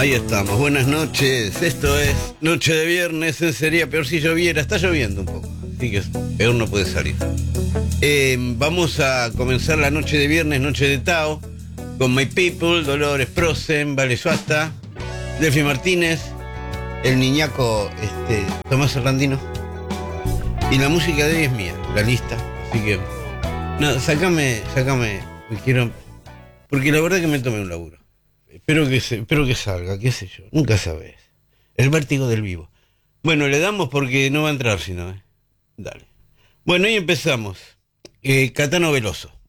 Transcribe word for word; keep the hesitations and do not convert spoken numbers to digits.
Ahí estamos, buenas noches. Esto es Noche de Viernes, en Sería Peor si lloviera. Está lloviendo un poco, así que peor no puede salir. Eh, vamos a comenzar la noche de viernes, noche de Tao, con My People, Dolores Prosen, Vale Suasta, Delphi Martínez, el niñaco este, Tomás Serrandino. Y la música de hoy es mía, la lista. Así que, no, sacame, sacame, me quiero, porque la verdad que me tomé un laburo. Espero que, se, espero que salga, qué sé yo, nunca sabes. El vértigo del vivo. Bueno, le damos porque no va a entrar si no, ¿eh? Dale. Bueno, y empezamos. Eh, Catano Veloso.